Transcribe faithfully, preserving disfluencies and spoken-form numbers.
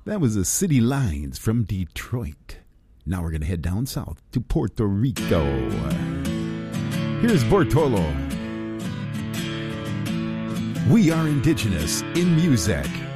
That was the City Lines from Detroit. Now we're going to head down south to Puerto Rico. Here's Bortolo. We are indigenous in music.